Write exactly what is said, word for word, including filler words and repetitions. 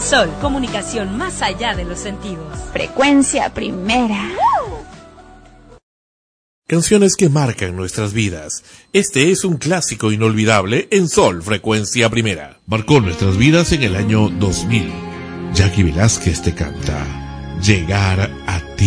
Sol, comunicación más allá de los sentidos. Frecuencia Primera. Canciones que marcan nuestras vidas. Este es un clásico inolvidable en Sol, Frecuencia Primera. Marcó nuestras vidas en el año dos mil. Jackie Velázquez te canta Llegar a ti.